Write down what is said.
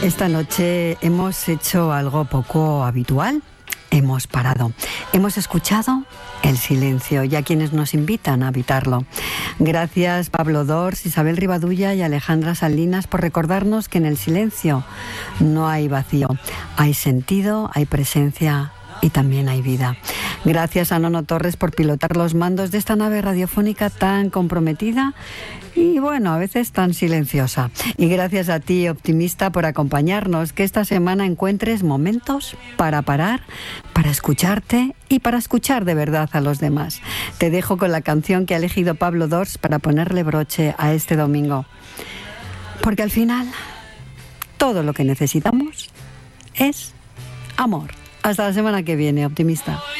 Esta noche hemos hecho algo poco habitual. Hemos parado, hemos escuchado el silencio y a quienes nos invitan a habitarlo. Gracias Pablo Dors, Isabel Rivadulla y Alejandra Salinas por recordarnos que en el silencio no hay vacío, hay sentido, hay presencia y también hay vida. Gracias a Nono Torres por pilotar los mandos de esta nave radiofónica tan comprometida y, bueno, a veces tan silenciosa. Y gracias a ti, optimista, por acompañarnos, que esta semana encuentres momentos para parar, para escucharte y para escuchar de verdad a los demás. Te dejo con la canción que ha elegido Pablo Dors para ponerle broche a este domingo. Porque al final, todo lo que necesitamos es amor. Hasta la semana que viene, optimista.